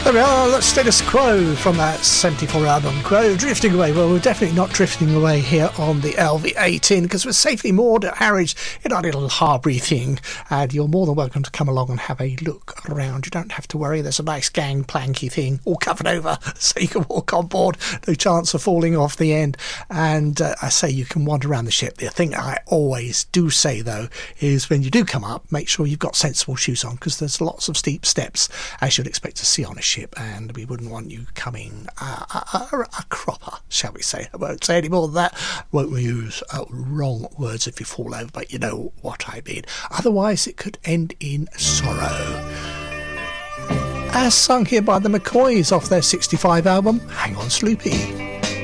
There we are, that's status quo from that 74 album. Quo, drifting away. Well, we're definitely not drifting away here on the LV18 because we're safely moored at Harwich in our little harbour thing, and you're more than welcome to come along and have a look around. You don't have to worry, there's a nice gangplanky thing all covered over so you can walk on board, no chance of falling off the end. And I say you can wander around the ship. The thing I always do say though is when you do come up, make sure you've got sensible shoes on because there's lots of steep steps as you'd expect to see on a ship, and we wouldn't want you coming a cropper, shall we say. I won't say any more than that. Won't use wrong words if you fall over, but you know what I mean. Otherwise it could end in sorrow. As sung here by the McCoys off their 65 album, Hang On Sloopy.